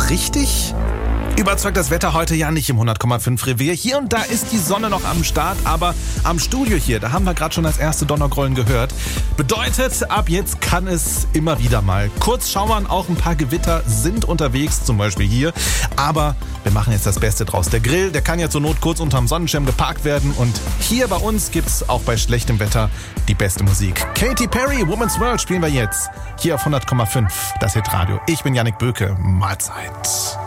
richtig? Überzeugt das Wetter heute ja nicht im 100,5 Revier. Hier und da ist die Sonne noch am Start, aber am Studio hier, da haben wir gerade schon das erste Donnergrollen gehört. Bedeutet, ab jetzt kann es immer wieder mal kurz schauern, auch ein paar Gewitter sind unterwegs, zum Beispiel hier. Aber wir machen jetzt das Beste draus. Der Grill, der kann ja zur Not kurz unterm Sonnenschirm geparkt werden. Und hier bei uns gibt's auch bei schlechtem Wetter die beste Musik. Katy Perry, Woman's World spielen wir jetzt. Hier auf 100,5, das Hitradio. Ich bin Yannick Böke. Mahlzeit.